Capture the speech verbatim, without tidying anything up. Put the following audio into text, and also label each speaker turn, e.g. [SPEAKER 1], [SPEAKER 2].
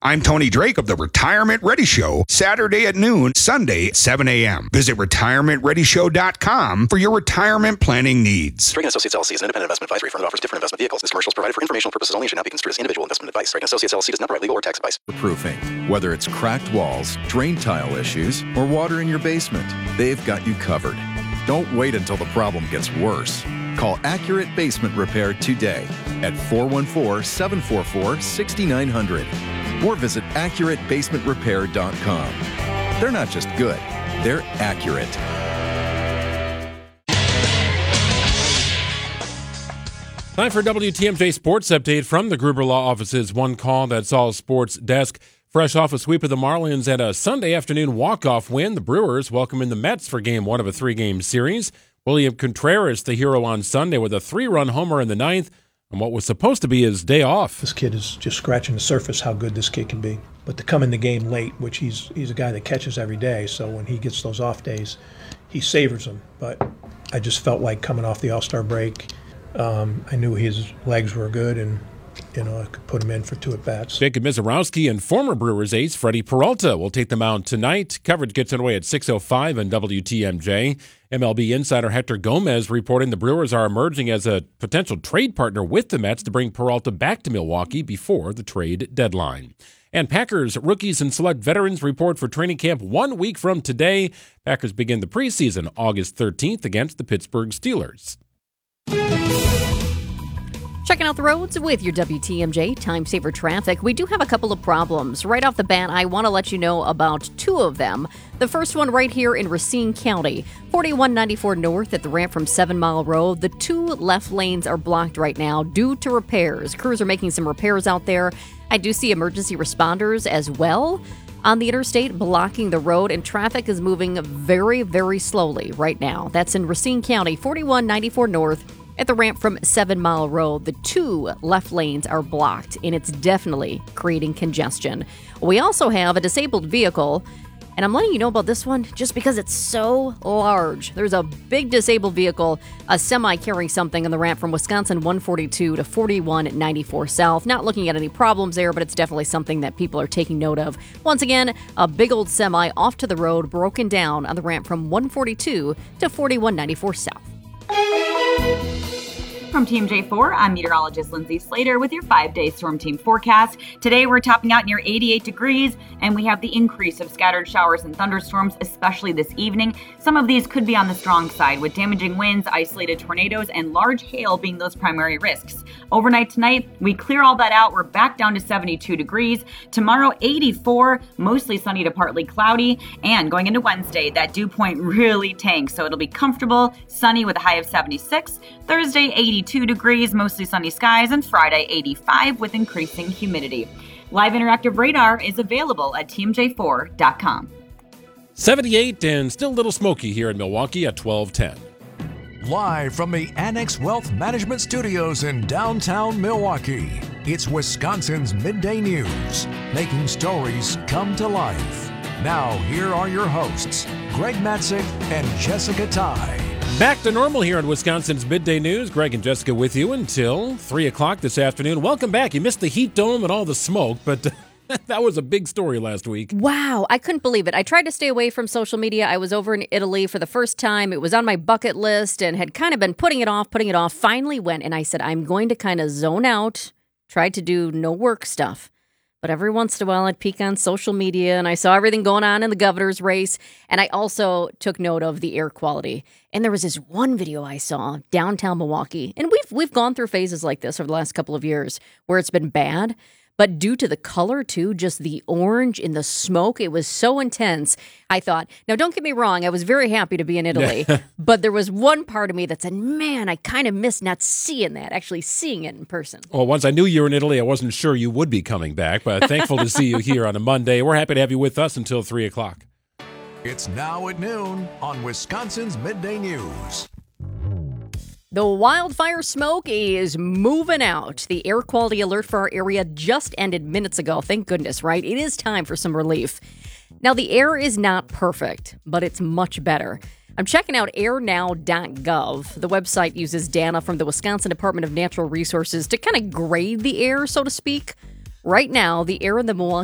[SPEAKER 1] I'm Tony Drake of the Retirement Ready Show, Saturday at noon, Sunday at seven a.m. Visit retirement ready show dot com for your retirement planning needs.
[SPEAKER 2] Drake and Associates L L C is an independent investment advisory firm that offers different investment vehicles. This commercial is provided for informational purposes only and should not be construed as individual investment advice. Drake and Associates L L C does not provide legal or tax advice.
[SPEAKER 3] Roofing. Whether it's cracked walls, drain tile issues, or water in your basement, they've got you covered. Don't wait until the problem gets worse. Call Accurate Basement Repair today at four one four, seven four four, six nine zero zero or visit accurate basement repair dot com. They're not just good, they're accurate.
[SPEAKER 4] Time for W T M J Sports Update from the Gruber Law Office's One Call, That's All Sports desk. Fresh off a sweep of the Marlins and a Sunday afternoon walk-off win, the Brewers welcome in the Mets for game one of a three-game series. William Contreras, the hero on Sunday, with a three-run homer in the ninth on what was supposed to be his day off.
[SPEAKER 5] This kid is just scratching the surface how good this kid can be. But to come in the game late, which he's he's a guy that catches every day, so when he gets those off days, he savors them. But I just felt like coming off the All-Star break, um, I knew his legs were good, and you know I could put him in for two at-bats.
[SPEAKER 4] Jacob Mizorowski and former Brewers ace Freddie Peralta will take the mound tonight. Coverage gets underway at six oh five on W T M J. M L B insider Hector Gomez reporting the Brewers are emerging as a potential trade partner with the Mets to bring Peralta back to Milwaukee before the trade deadline. And Packers rookies and select veterans report for training camp one week from today. Packers begin the preseason August thirteenth against the Pittsburgh Steelers.
[SPEAKER 6] Checking out the roads with your W T M J Time Saver Traffic. We do have a couple of problems. Right off the bat, I want to let you know about two of them. The first one right here in Racine County, forty-one ninety-four North at the ramp from Seven Mile Road. The two left lanes are blocked right now due to repairs. Crews are making some repairs out there. I do see emergency responders as well on the interstate blocking the road, and traffic is moving very, very slowly right now. That's in Racine County, forty-one ninety-four North. At the ramp from Seven Mile Road, the two left lanes are blocked, and it's definitely creating congestion. We also have a disabled vehicle, and I'm letting you know about this one just because it's so large. There's a big disabled vehicle, a semi carrying something on the ramp from Wisconsin one forty-two to forty-one ninety-four South. Not looking at any problems there, but it's definitely something that people are taking note of. Once again, a big old semi off to the road, broken down on the ramp from one forty-two to forty-one ninety-four South.
[SPEAKER 7] From T M J four, I'm meteorologist Lindsay Slater with your five-day storm team forecast. Today we're topping out near eighty-eight degrees, and we have the increase of scattered showers and thunderstorms, especially this evening. Some of these could be on the strong side, with damaging winds, isolated tornadoes, and large hail being those primary risks. Overnight tonight, we clear all that out. We're back down to seventy-two degrees. Tomorrow, eighty-four, mostly sunny to partly cloudy. And going into Wednesday, that dew point really tanks, so it'll be comfortable, sunny with a high of seventy-six. Thursday, eighty-two degrees, mostly sunny skies, and Friday, eighty-five with increasing humidity. Live interactive radar is available at T M J four dot com.
[SPEAKER 4] seventy-eight and still a little smoky here in Milwaukee at twelve ten.
[SPEAKER 8] Live from the Annex Wealth Management Studios in downtown Milwaukee, it's Wisconsin's Midday News, making stories come to life. Now, here are your hosts, Greg Matzik and Jessica Ty.
[SPEAKER 4] Back to normal here in Wisconsin's Midday News. Greg and Jessica with you until three o'clock this afternoon. Welcome back. You missed the heat dome and all the smoke, but that was a big story last week.
[SPEAKER 6] Wow, I couldn't believe it. I tried to stay away from social media. I was over in Italy for the first time. It was on my bucket list and had kind of been putting it off, putting it off. Finally went, and I said, I'm going to kind of zone out, try to do no work stuff. But every once in a while, I'd peek on social media, and I saw everything going on in the governor's race, and I also took note of the air quality. And there was this one video I saw downtown Milwaukee, and we've we've gone through phases like this over the last couple of years where it's been bad. But due to the color, too, just the orange in the smoke, it was so intense. I thought, now don't get me wrong, I was very happy to be in Italy. But there was one part of me that said, man, I kind of missed not seeing that, actually seeing it in person.
[SPEAKER 4] Well, once I knew you were in Italy, I wasn't sure you would be coming back. But thankful to see you here on a Monday. We're happy to have you with us until three o'clock.
[SPEAKER 8] It's now at noon on Wisconsin's Midday News.
[SPEAKER 6] The wildfire smoke is moving out. The air quality alert for our area just ended minutes ago. Thank goodness, right? It is time for some relief. Now, the air is not perfect, but it's much better. I'm checking out air now dot gov. The website uses data from the Wisconsin Department of Natural Resources to kind of grade the air, so to speak. Right now, the air in the